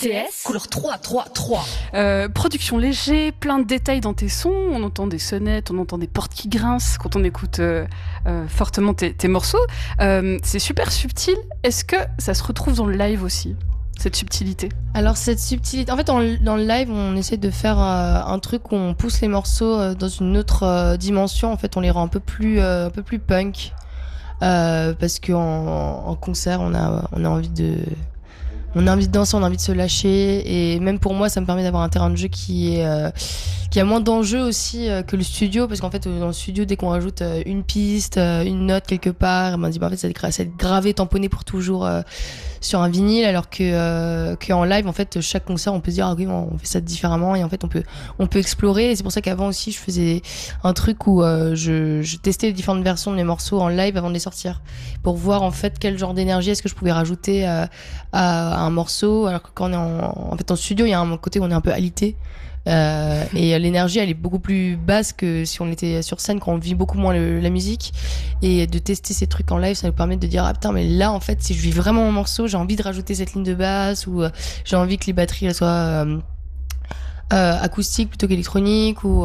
TS, couleur 3, 3, 3. Production léger, plein de détails dans tes sons. On entend des sonnettes, on entend des portes qui grincent quand on écoute fortement tes morceaux. C'est super subtil. Est-ce que ça se retrouve dans le live aussi, cette subtilité? Alors cette subtilité, en fait dans le live on essaie de faire un truc où on pousse les morceaux dans une autre dimension. En fait on les rend un peu plus punk parce qu'en concert on a envie de danser, on a envie de se lâcher, et même pour moi ça me permet d'avoir un terrain de jeu qui a moins d'enjeux aussi que le studio, parce qu'en fait dans le studio dès qu'on rajoute une piste, une note quelque part, on dit en fait ça va être gravé, tamponné pour toujours sur un vinyle, alors que en live en fait chaque concert on peut se dire ah oui on fait ça différemment, et en fait on peut explorer. Et c'est pour ça qu'avant aussi je faisais un truc où je testais les différentes versions de mes morceaux en live avant de les sortir, pour voir en fait quel genre d'énergie est-ce que je pouvais rajouter à un morceau, alors que quand on est en fait en studio il y a un côté où on est un peu alité. Et l'énergie elle est beaucoup plus basse que si on était sur scène, quand on vit beaucoup moins la musique. Et de tester ces trucs en live ça nous permet de dire ah putain mais là en fait si je vis vraiment mon morceau j'ai envie de rajouter cette ligne de basse, ou j'ai envie que les batteries elles soient acoustiques plutôt qu'électroniques, ou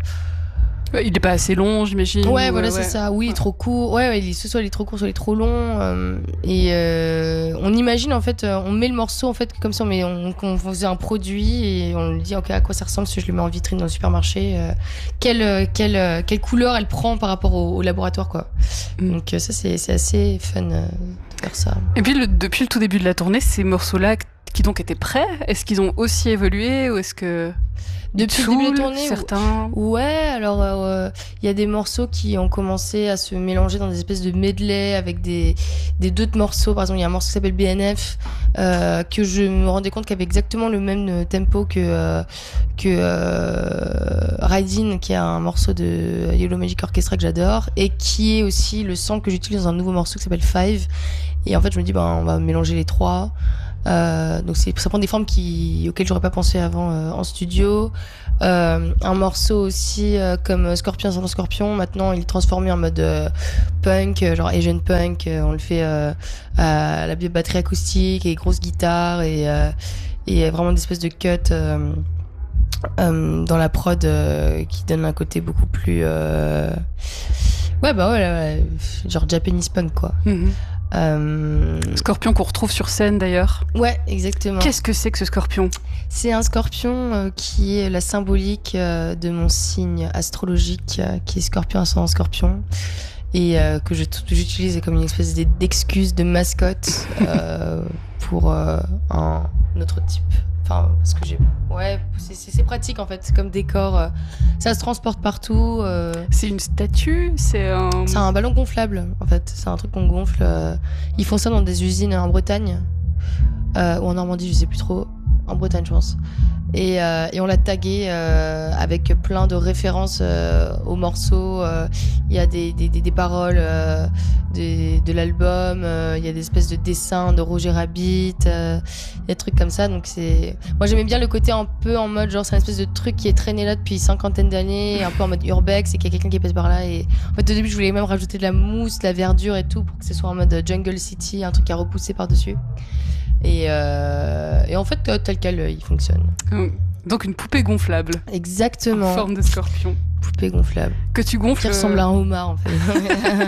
il est pas assez long, j'imagine. Ouais, voilà, c'est ça. Oui, il est trop court. Ouais, soit il est trop court, soit il est trop long. Et on imagine, en fait, on met le morceau, en fait, comme ça, on faisait un produit et on lui dit, ok, à quoi ça ressemble si je le mets en vitrine dans le supermarché, quelle couleur elle prend par rapport au laboratoire, quoi. Donc, ça, c'est assez fun de faire ça. Et puis, depuis le tout début de la tournée, ces morceaux-là qui donc étaient prêts, est-ce qu'ils ont aussi évolué, ou est-ce que depuis le début de la tournée, certains... Ouais, alors y a des morceaux qui ont commencé à se mélanger dans des espèces de medley avec des d'autres morceaux. Par exemple, il y a un morceau qui s'appelle BNF que je me rendais compte qu'il avait exactement le même tempo que Riding, qui est un morceau de Yellow Magic Orchestra que j'adore, et qui est aussi le sample que j'utilise dans un nouveau morceau qui s'appelle Five. Et en fait, je me dis on va mélanger les trois. Donc ça prend des formes auxquelles j'aurais pas pensé avant en studio. Un morceau aussi comme Scorpion sans Scorpion, maintenant il est transformé en mode punk, genre Asian punk. On le fait à la batterie acoustique et grosses guitares, et vraiment des espèces de cuts dans la prod qui donne un côté beaucoup plus genre Japanese punk, quoi. Scorpion qu'on retrouve sur scène d'ailleurs. Ouais, exactement. Qu'est-ce que c'est que ce scorpion? C'est un scorpion qui est la symbolique de mon signe astrologique, qui est Scorpion ascendant Scorpion, et que j'utilise comme une espèce d'excuse de mascotte pour un autre type. Enfin, parce que c'est pratique en fait, c'est comme décor, ça se transporte partout. C'est une statue, c'est un ballon gonflable en fait, c'est un truc qu'on gonfle. Ils font ça dans des usines en Bretagne ou en Normandie, je sais plus trop, en Bretagne je pense. Et on l'a tagué avec plein de références aux morceaux. Il y a des paroles de l'album, il y a des espèces de dessins de Roger Rabbit, des trucs comme ça. Donc moi j'aimais bien le côté un peu en mode genre c'est une espèce de truc qui est traîné là depuis 50 d'années, un peu en mode urbex, et qu'il y a quelqu'un qui passe par là. Et en fait au début je voulais même rajouter de la mousse, de la verdure et tout, pour que ce soit en mode Jungle City, un truc à repousser par dessus. Et en fait, tel quel, il fonctionne. Donc une poupée gonflable. Exactement. En forme de scorpion. Poupée gonflable. Que tu gonfles. Qui ressemble à un homard, en fait.